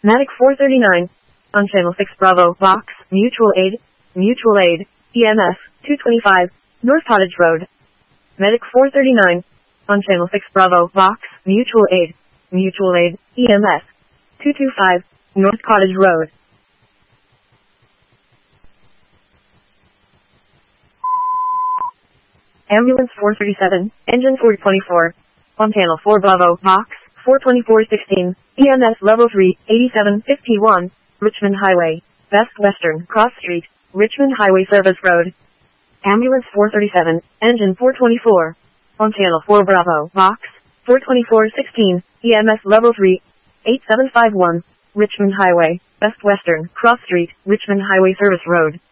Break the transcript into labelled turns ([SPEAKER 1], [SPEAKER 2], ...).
[SPEAKER 1] Medic 439. On Channel 6 Bravo, Box, Mutual Aid, EMS, 225, North Cottage Road. Medic 439. On Channel 6 Bravo, Box, Mutual Aid, EMS, 225, North Cottage Road. Ambulance 437, Engine 424. On Channel 4 Bravo, Box, 42416, EMS Level 3, 8751, Richmond Highway, Best Western, Cross Street, Richmond Highway Service Road. Ambulance 437, Engine 424. On Channel 4 Bravo, Box, 42416, EMS Level 3, 8751, Richmond Highway, Best Western, Cross Street, Richmond Highway Service Road.